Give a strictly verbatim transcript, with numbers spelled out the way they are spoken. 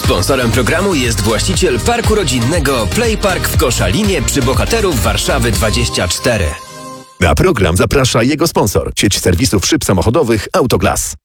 Sponsorem programu jest właściciel parku rodzinnego Playpark w Koszalinie przy Bohaterów Warszawy dwadzieścia cztery. Na program zaprasza jego sponsor, sieć serwisów szyb samochodowych Autoglas.